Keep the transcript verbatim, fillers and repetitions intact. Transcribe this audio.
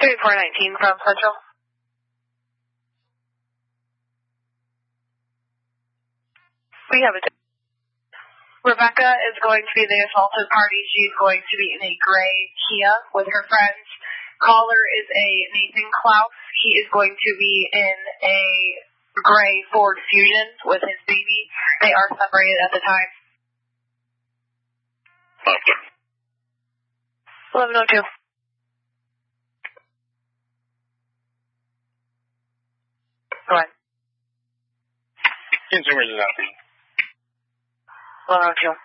thirty-four nineteen from Central. We have a... Rebecca is going to be the assaulted party. She's going to be in a gray Kia with her friends. Caller is a Nathan Klaus. He is going to be in a gray Ford Fusion with his baby. They are separated at the time. eleven oh two. Go ahead. Consumers is out. eleven oh two.